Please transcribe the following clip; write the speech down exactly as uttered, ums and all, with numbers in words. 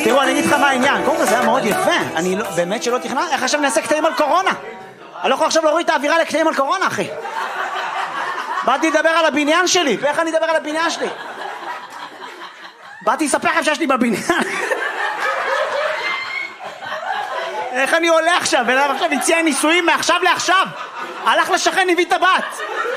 תראו, אני אגיד לך מה העניין. קודם כל זה היה מאוד יפה. אני לא, באמת שלא תכנן. איך עכשיו נעשה קטעים על קורונה? אני לא יכול עכשיו להוריד את האווירה לקטעים על קורונה, אחי. באתי לדבר על הבניין שלי. ואיך אני אדבר על הבניין שלי? באתי לספר לכם שיש לי בבניין. איך אני עולה עכשיו? ולמה עכשיו הציע נישואים מעכשיו לעכשיו? הלך לשכן, הביא את הבת.